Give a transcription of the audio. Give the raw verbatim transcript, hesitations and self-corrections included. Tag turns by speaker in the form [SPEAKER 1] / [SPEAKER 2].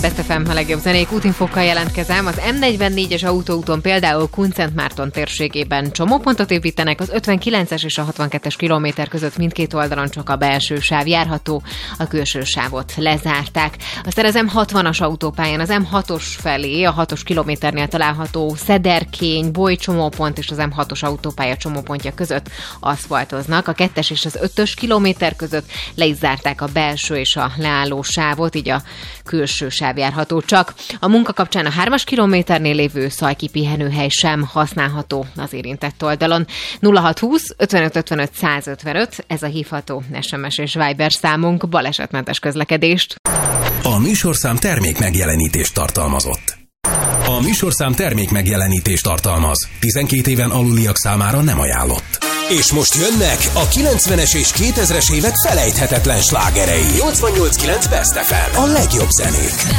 [SPEAKER 1] Best ef em, a legjobb zenék, útinfokkal jelentkezem. Az em negyvennégyes autóúton például Kunszentmárton térségében csomópontot építenek, az ötvenkilences és a hatvankettes kilométer között mindkét oldalon csak a belső sáv járható, a külső sávot lezárták. Aztán az em hatvanas autópályán az em hatos felé, a hatos kilométernél található Szederkény, Boly csomópont és az em hatos autópálya csomópontja között aszfaltoznak. A kettes és az ötös kilométer között le is zárták a belső és a leálló sávot, így a külső sáv járható csak. A munka kapcsán a hármas kilométernél lévő Szajki pihenőhely sem használható az érintett oldalon. nulla hatszázhúsz ötvenöt ötvenöt százötvenöt, ez a hívható es em es és Viber számunk. Balesetmentes közlekedést.
[SPEAKER 2] A műsorszám termék megjelenítést tartalmazott. A műsorszám termék megjelenítést tartalmaz. tizenkét éven aluliak számára nem ajánlott. És most jönnek a kilencvenes és kétezres évek felejthetetlen slágerei. nyolcvannyolc kilenc Best ef em. A legjobb zenék.